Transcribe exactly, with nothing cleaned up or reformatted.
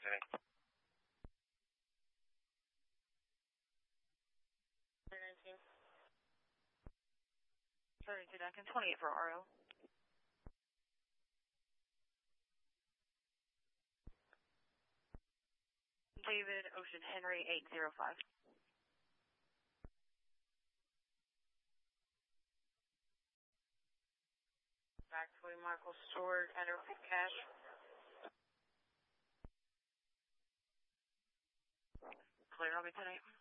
ten. nineteen. thirty-two Duncan, twenty-eight for R O. David Ocean Henry eight zero five. Back to Michael Stewart, enter cash. Clear, I'll be ten eight.